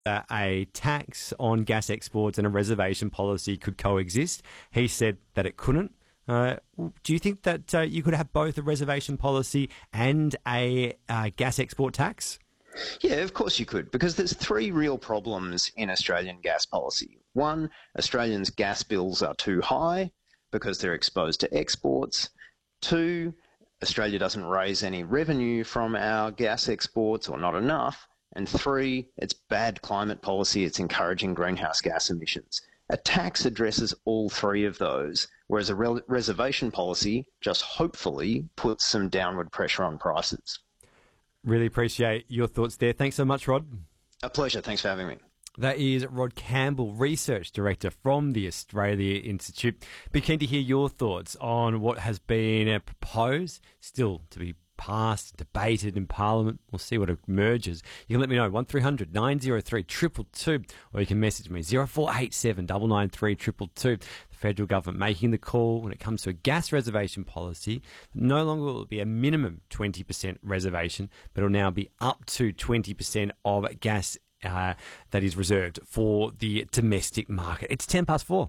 that a tax on gas exports and a reservation policy could coexist. He said that it couldn't. Do you think that you could have both a reservation policy and a gas export tax? Yeah, of course you could, because there's three real problems in Australian gas policy. One, Australians' gas bills are too high because they're exposed to exports. Two, Australia doesn't raise any revenue from our gas exports, or not enough. And three, it's bad climate policy, it's encouraging greenhouse gas emissions. A tax addresses all three of those, whereas a reservation policy just hopefully puts some downward pressure on prices. Really appreciate your thoughts there. Thanks so much, Rod. A pleasure. Thanks for having me. That is Rod Campbell, Research Director from the Australia Institute. Be keen to hear your thoughts on what has been proposed, still to be passed, debated in Parliament. We'll see what emerges. You can let me know, 1300 903 222, or you can message me, 0487 993 222. The federal government making the call when it comes to a gas reservation policy. No longer will it be a minimum 20% reservation, but it will now be up to 20% of gas that is reserved for the domestic market. It's 4:10.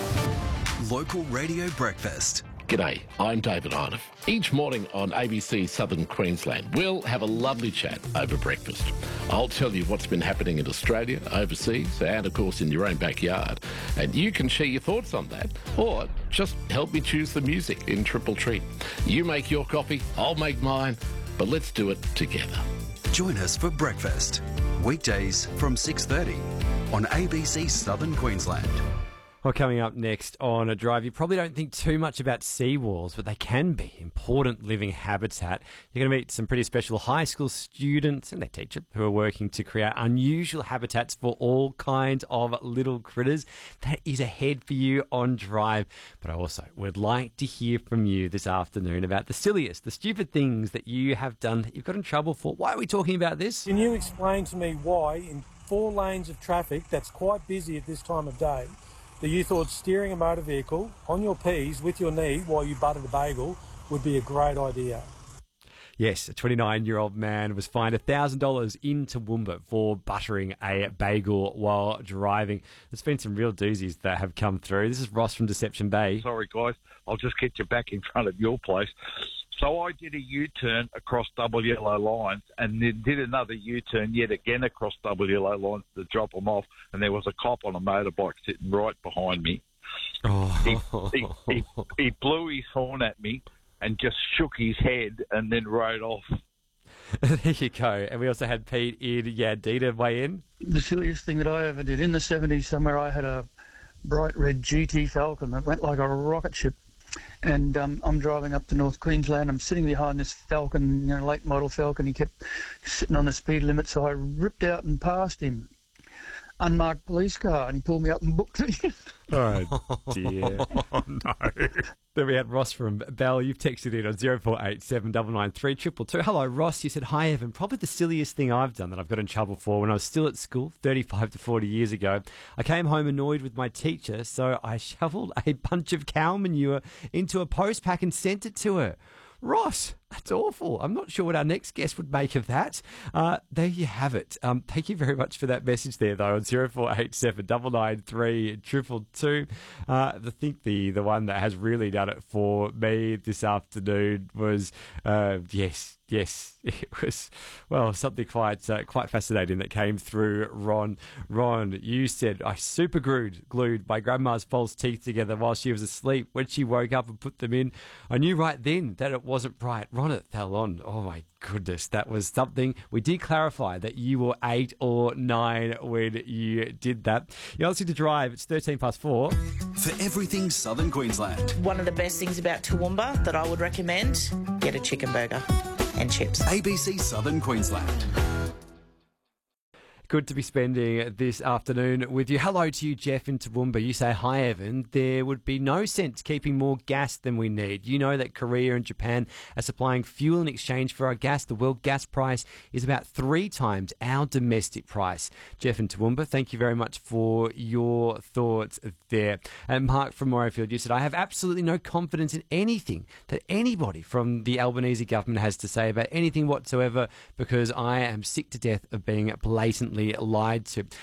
Local Radio Breakfast. G'day, I'm David Arnoff. Each morning on ABC Southern Queensland, we'll have a lovely chat over breakfast. I'll tell you what's been happening in Australia, overseas, and of course in your own backyard. And you can share your thoughts on that, or just help me choose the music in Triple Treat. You make your coffee, I'll make mine, but let's do it together. Join us for breakfast. Weekdays from 6:30 on ABC Southern Queensland. Well, coming up next on A Drive, you probably don't think too much about seawalls, but they can be important living habitat. You're going to meet some pretty special high school students and their teacher who are working to create unusual habitats for all kinds of little critters. That is ahead for you on Drive. But I also would like to hear from you this afternoon about the silliest, the stupid things that you have done that you've got in trouble for. Why are we talking about this? Can you explain to me why in 4 lanes of traffic that's quite busy at this time of day, that you thought steering a motor vehicle on your P's with your knee while you buttered a bagel would be a great idea? Yes, a 29-year-old man was fined $1,000 in Toowoomba for buttering a bagel while driving. There's been some real doozies that have come through. This is Ross from Deception Bay. Sorry, guys. I'll just get you back in front of your place. So I did a U-turn across double yellow lines and then did another U-turn yet again across double yellow lines to drop them off, and there was a cop on a motorbike sitting right behind me. Oh. He blew his horn at me and just shook his head and then rode off. There you go. And we also had Pete in Yandina weigh in. The silliest thing that I ever did, in the 70s somewhere, I had a bright red GT Falcon that went like a rocket ship. And I'm driving up to North Queensland. I'm sitting behind this Falcon, late model Falcon. He kept sitting on the speed limit, so I ripped out and passed him. Unmarked police car, and he pulled me up and booked me. Oh, dear. Oh, no. Then we had Ross from Bell. You've texted in on 0487 993 222. Hello, Ross. You said, hi, Evan. Probably the silliest thing I've done that I've got in trouble for when I was still at school 35 to 40 years ago. I came home annoyed with my teacher, so I shoveled a bunch of cow manure into a post pack and sent it to her. Ross, that's awful. I'm not sure what our next guest would make of that. There you have it. Thank you very much for that message there, though, on 0487 993 222. I think the one that has really done it for me this afternoon was, Yes, it was, well, something quite fascinating that came through, Ron. Ron, you said, I super glued my grandma's false teeth together while she was asleep. When she woke up and put them in, I knew right then that it wasn't right. Ron, it fell on. Oh, my goodness, that was something. We did clarify that you were 8 or 9 when you did that. You're listening to Drive. It's 4:13. For everything Southern Queensland. One of the best things about Toowoomba that I would recommend, get a chicken burger and chips. ABC Southern Queensland. Good to be spending this afternoon with you. Hello to you, Jeff in Toowoomba. You say, hi, Evan. There would be no sense keeping more gas than we need. You know that Korea and Japan are supplying fuel in exchange for our gas. The world gas price is about 3 times our domestic price. Jeff in Toowoomba, thank you very much for your thoughts there. And Mark from Morayfield, you said, I have absolutely no confidence in anything that anybody from the Albanese government has to say about anything whatsoever because I am sick to death of being blatantly lied to.